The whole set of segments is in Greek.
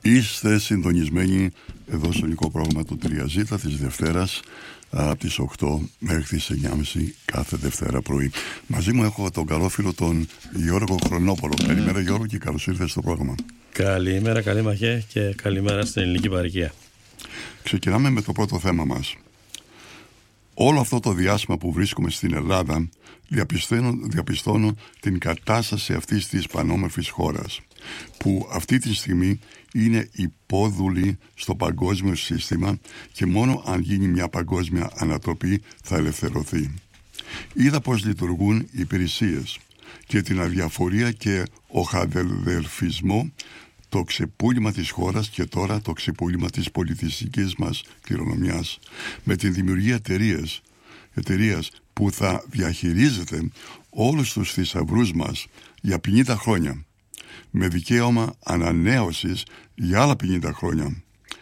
Είστε συντονισμένοι εδώ στο ελληνικό πρόγραμμα του 3Z της Δευτέρας από τις 8 μέχρι τις 9.30 κάθε Δευτέρα πρωί. Μαζί μου έχω τον καλό φίλο τον Γιώργο Χρονόπολο. Καλημέρα Γιώργο και καλώς ήρθες στο πρόγραμμα. Καλημέρα, καλή μαχέ και καλημέρα στην ελληνική παροικία. Ξεκινάμε με το πρώτο θέμα μας. Όλο αυτό το διάστημα που βρίσκομαι στην Ελλάδα διαπιστώνω την κατάσταση αυτής της πανόμορφης χώρας που αυτή τη στιγμή είναι υπόδουλη στο παγκόσμιο σύστημα και μόνο αν γίνει μια παγκόσμια ανατροπή θα ελευθερωθεί. Είδα πως λειτουργούν οι υπηρεσίες και την αδιαφορία και ο χαδελφισμό, το ξεπούλημα της χώρας και τώρα το ξεπούλημα της πολιτιστικής μας κληρονομιάς με την δημιουργία εταιρείας που θα διαχειρίζεται όλους τους θησαυρούς μας για 50 χρόνια με δικαίωμα ανανέωσης για άλλα 50 χρόνια.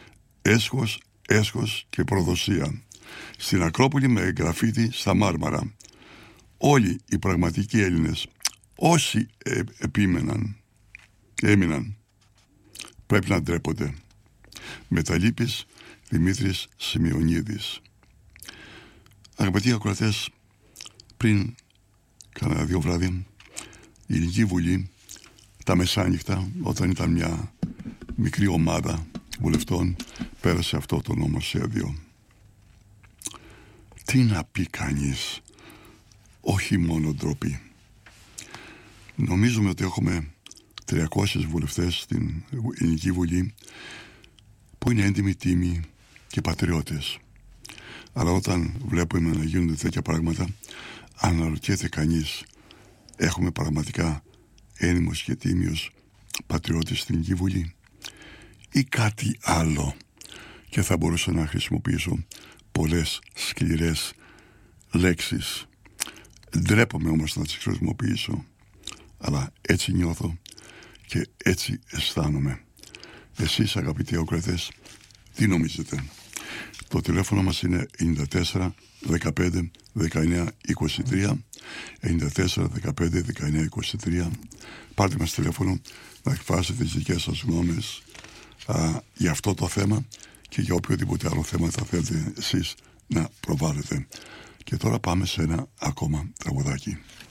Έσχος και προδοσία. Στην Ακρόπολη με γραφίτι στα Μάρμαρα. Όλοι οι πραγματικοί Έλληνες, όσοι έμειναν, πρέπει να ντρέπονται. Μεταλείπης Δημήτρης Σημειονίδης. Αγαπητοί ακροατές, πριν κάνα 2 βράδια η Ελληνική Βουλή τα μεσάνυχτα, όταν ήταν μια μικρή ομάδα βουλευτών, πέρασε αυτό το νομοσχέδιο. Τι να πει κανείς, όχι μόνο ντροπή. Νομίζουμε ότι έχουμε 300 βουλευτές στην Ελληνική Βουλή που είναι έντιμοι, τίμοι και πατριώτες. Αλλά όταν βλέπουμε να γίνονται τέτοια πράγματα, αναρωτιέται κανείς, έχουμε πραγματικά έντιμος και τίμιος πατριώτης στην Ελληνική Βουλή ή κάτι άλλο? Και θα μπορούσα να χρησιμοποιήσω πολλές σκληρές λέξεις. Ντρέπομαι όμως να τις χρησιμοποιήσω, αλλά έτσι νιώθω και έτσι αισθάνομαι. Εσείς αγαπητοί ακροατές, τι νομίζετε? Το τηλέφωνο μας είναι 94 15 19 23, 94 15 19 23. Πάρτε μας τηλέφωνο να εκφράσετε τις δικές σας γνώμες για αυτό το θέμα και για οποιοδήποτε άλλο θέμα θα θέλετε εσείς να προβάλλετε. Και τώρα πάμε σε ένα ακόμα τραγουδάκι.